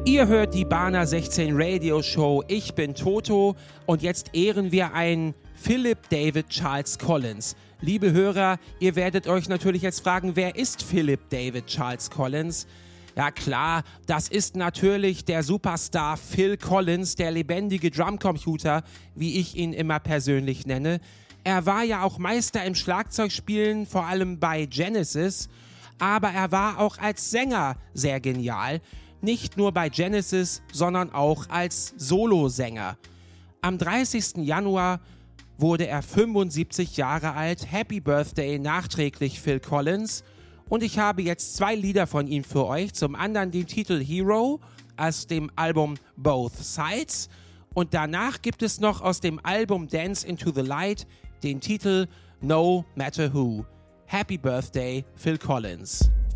Ihr hört die Bana 16 Radio Show. Ich bin Toto und jetzt ehren wir einen Philip David Charles Collins. Liebe Hörer, ihr werdet euch natürlich jetzt fragen, wer ist Philip David Charles Collins? Ja klar, das ist natürlich der Superstar Phil Collins, der lebendige Drumcomputer, wie ich ihn immer persönlich nenne. Er war ja auch Meister im Schlagzeugspielen, vor allem bei Genesis, aber er war auch als Sänger sehr genial. Nicht nur bei Genesis, sondern auch als Solosänger. Am 30. Januar wurde er 75 Jahre alt. Happy Birthday nachträglich Phil Collins. Und ich habe jetzt 2 Lieder von ihm für euch. Zum anderen den Titel Hero aus dem Album Both Sides. Und danach gibt es noch aus dem Album Dance into the Light den Titel No Matter Who. Happy Birthday Phil Collins.